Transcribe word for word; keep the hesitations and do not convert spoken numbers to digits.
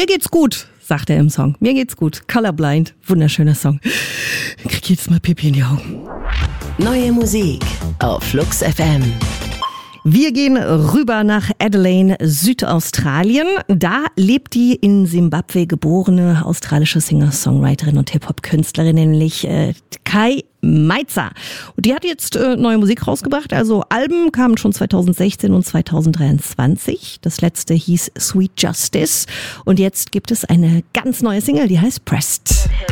Mir geht's gut, sagt er im Song. Mir geht's gut. Colorblind, wunderschöner Song. Ich krieg jetzt mal Pipi in die Augen. Neue Musik auf Flux F M. Wir gehen rüber nach Adelaide, Südaustralien. Da lebt die in Simbabwe geborene australische Singer-Songwriterin und Hip-Hop-Künstlerin, nämlich äh, Kai Meizer. Und die hat jetzt äh, neue Musik rausgebracht. Also Alben kamen schon zweitausendsechzehn und zweitausenddreiundzwanzig. Das letzte hieß Sweet Justice. Und jetzt gibt es eine ganz neue Single, die heißt Pressed.